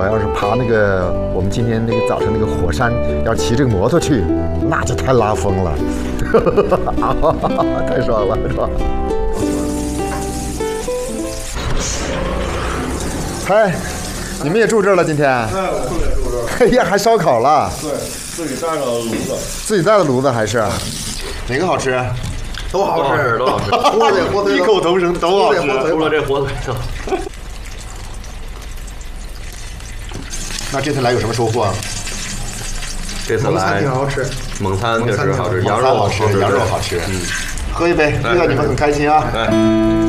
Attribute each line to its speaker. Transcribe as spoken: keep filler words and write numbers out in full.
Speaker 1: 果要是爬那个我们今天那个早上那个火山，要骑这个摩托去，那就太拉风了，太爽了，是吧？嗨，你们也住这儿了今天？
Speaker 2: 哎，我们也住这儿。
Speaker 1: 哎呀，还烧烤了？
Speaker 2: 对，自己带个炉子。
Speaker 1: 自己带的炉子还是？哪个好吃？
Speaker 2: 都好吃，
Speaker 3: 都好吃，
Speaker 2: 火腿火腿
Speaker 1: 异口同声都好吃，
Speaker 3: 除了这火腿。
Speaker 1: 那这次来有什么收获啊？
Speaker 3: 这次来
Speaker 2: 挺好吃，
Speaker 3: 蒙餐确实好吃，
Speaker 1: 羊肉好吃，羊肉好吃。嗯，喝一杯，遇到你们很开心啊。